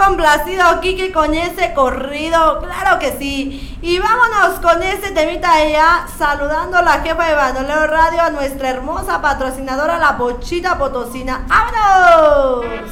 complacido, Quique, con ese corrido, claro que sí. Y vámonos con ese temita allá, saludando a la jefa de Bandolero Radio, a nuestra hermosa patrocinadora, la Pochita Potosina. ¡Vámonos!